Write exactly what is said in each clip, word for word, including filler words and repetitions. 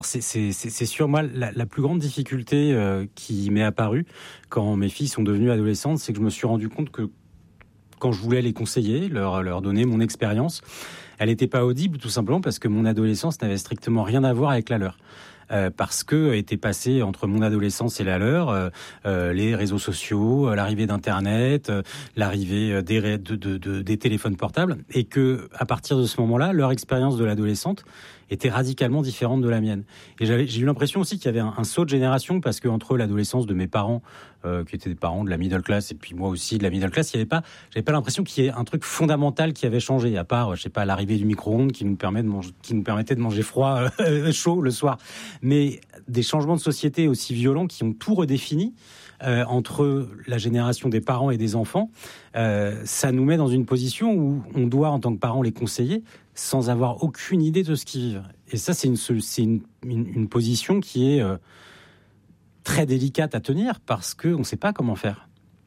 C'est, c'est, c'est, c'est sûr, moi, la, la plus grande difficulté euh, qui m'est apparue quand mes filles sont devenues adolescentes, c'est que je me suis rendu compte que quand je voulais les conseiller, leur, leur donner mon expérience, elle n'était pas audible, tout simplement parce que mon adolescence n'avait strictement rien à voir avec la leur. Euh, parce que était passé entre mon adolescence et la leur euh, euh, les réseaux sociaux, euh, l'arrivée d'Internet, euh, l'arrivée des, de, de, de, des téléphones portables, et que à partir de ce moment-là, leur expérience de l'adolescente était radicalement différente de la mienne. Et j'avais, j'ai eu l'impression aussi qu'il y avait un, un saut de génération, parce que entre l'adolescence de mes parents, euh, qui étaient des parents de la middle class, et puis moi aussi de la middle class, il y avait pas, j'avais pas l'impression qu'il y ait un truc fondamental qui avait changé, à part, je sais pas, l'arrivée du micro-ondes qui nous permet de manger, qui nous permettait de manger froid, euh, chaud le soir. Mais des changements de société aussi violents qui ont tout redéfini euh, entre la génération des parents et des enfants, euh, ça nous met dans une position où on doit, en tant que parents, les conseiller sans avoir aucune idée de ce qu'ils vivent. Et ça, c'est une, c'est une, une, une position qui est euh, très délicate à tenir parce qu'on ne sait pas comment faire.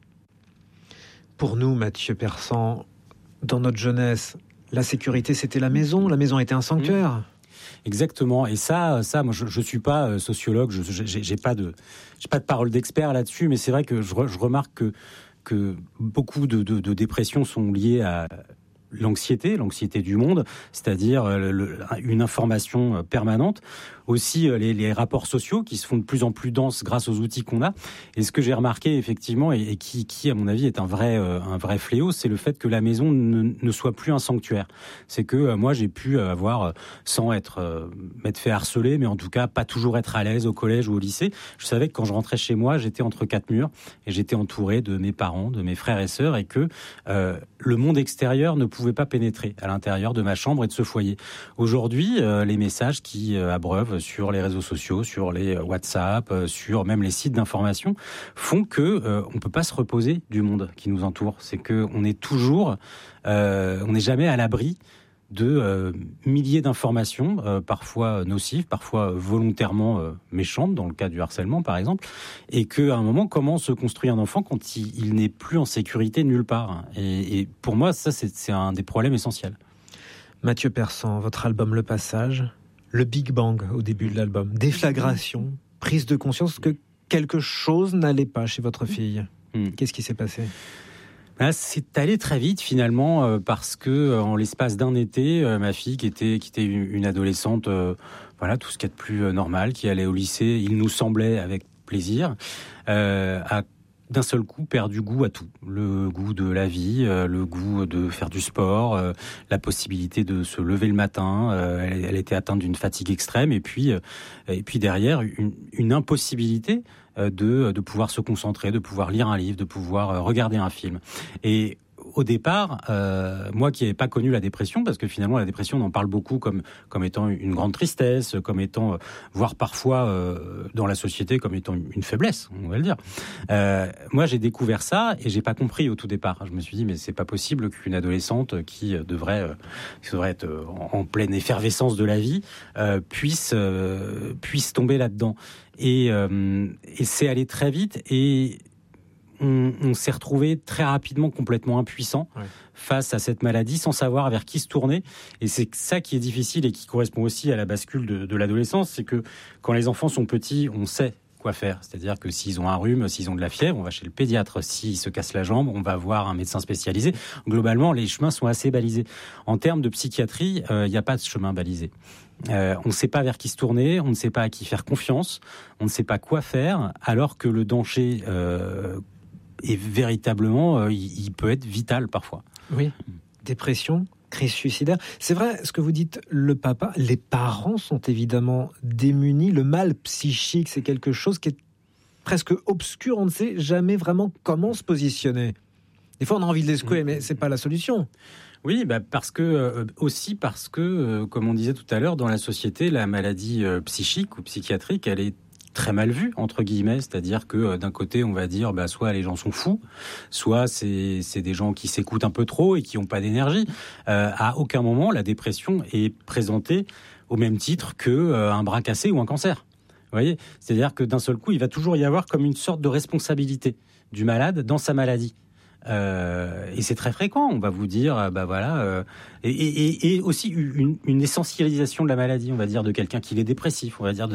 Pour nous, Mathieu Persan, dans notre jeunesse, la sécurité, c'était la maison. La maison était un sanctuaire. Mmh. Exactement. Et ça, ça, moi, je, je suis pas sociologue, je, j'ai, j'ai pas de, j'ai pas de parole d'expert là-dessus, mais c'est vrai que je, je remarque que que beaucoup de, de, de dépressions sont liées à l'anxiété, l'anxiété du monde, c'est-à-dire le, le, une information permanente. Aussi les, les rapports sociaux qui se font de plus en plus denses grâce aux outils qu'on a. Et ce que j'ai remarqué effectivement, et, et qui, qui à mon avis est un vrai, euh, un vrai fléau, c'est le fait que la maison ne, ne soit plus un sanctuaire. C'est que euh, moi j'ai pu avoir, euh, sans être euh, m'être fait harceler, mais en tout cas pas toujours être à l'aise au collège ou au lycée. Je savais que quand je rentrais chez moi, j'étais entre quatre murs et j'étais entouré de mes parents, de mes frères et sœurs, et que euh, le monde extérieur ne pouvait pas pénétrer à l'intérieur de ma chambre et de ce foyer. Aujourd'hui, euh, les messages qui euh, abreuvent sur les réseaux sociaux, sur les WhatsApp, sur même les sites d'information, font que euh, on peut pas se reposer du monde qui nous entoure. C'est que on est toujours, euh, on n'est jamais à l'abri de euh, milliers d'informations, euh, parfois nocives, parfois volontairement euh, méchantes, dans le cas du harcèlement par exemple, et qu'à un moment, comment se construit un enfant quand il, il n'est plus en sécurité nulle part. Et, et pour moi, ça, c'est, c'est un des problèmes essentiels. Mathieu Persan, votre album Le Passage, le Big Bang au début de l'album, déflagration, prise de conscience que quelque chose n'allait pas chez votre fille. Mmh. Qu'est-ce qui s'est passé ? Ben, c'est allé très vite finalement euh, parce que euh, en l'espace d'un été, euh, ma fille qui était qui était une, une adolescente, euh, voilà, tout ce qu'il y a de plus euh, normal, qui allait au lycée, il nous semblait avec plaisir, euh, a d'un seul coup perdu goût à tout. Le goût de la vie, euh, le goût de faire du sport, euh, la possibilité de se lever le matin. Euh, elle, elle était atteinte d'une fatigue extrême et puis, euh, et puis derrière, une, une impossibilité euh, de, de pouvoir se concentrer, de pouvoir lire un livre, de pouvoir euh, regarder un film. Et au départ, euh, moi qui n'avais pas connu la dépression, parce que finalement la dépression, on en parle beaucoup comme comme étant une grande tristesse, comme étant, euh, voire parfois euh, dans la société comme étant une, une faiblesse, on va le dire. Euh, moi, j'ai découvert ça et j'ai pas compris au tout départ. Je me suis dit mais c'est pas possible qu'une adolescente qui devrait euh, qui devrait être en, en pleine effervescence de la vie euh, puisse euh, puisse tomber là-dedans. Et euh, et c'est allé très vite et On, on s'est retrouvé très rapidement complètement impuissant ouais. face à cette maladie, sans savoir vers qui se tourner. Et c'est ça qui est difficile et qui correspond aussi à la bascule de, de l'adolescence, c'est que quand les enfants sont petits, on sait quoi faire. C'est-à-dire que s'ils ont un rhume, s'ils ont de la fièvre, on va chez le pédiatre. S'ils se cassent la jambe, on va voir un médecin spécialisé. Globalement, les chemins sont assez balisés. En termes de psychiatrie, il euh, n'y a pas de chemin balisé. Euh, on ne sait pas vers qui se tourner, on ne sait pas à qui faire confiance, on ne sait pas quoi faire, alors que le danger... Euh, Et véritablement, euh, il, il peut être vital parfois. Oui, dépression, crise suicidaire. C'est vrai, ce que vous dites, le papa, les parents sont évidemment démunis. Le mal psychique, c'est quelque chose qui est presque obscur. On ne sait jamais vraiment comment se positionner. Des fois, on a envie de les secouer, mais c'est pas la solution. Oui, bah parce que euh, aussi parce que, euh, comme on disait tout à l'heure, dans la société, la maladie euh, psychique ou psychiatrique, elle est très mal vu, entre guillemets, c'est-à-dire que euh, d'un côté on va dire bah soit les gens sont fous, soit c'est c'est des gens qui s'écoutent un peu trop et qui ont pas d'énergie. Euh, à aucun moment la dépression est présentée au même titre que euh, un bras cassé ou un cancer. Vous voyez, c'est-à-dire que d'un seul coup il va toujours y avoir comme une sorte de responsabilité du malade dans sa maladie. Euh, et c'est très fréquent. On va vous dire, bah voilà, euh, et, et, et aussi une, une essentialisation de la maladie, on va dire, de quelqu'un qui est dépressif, on va dire. De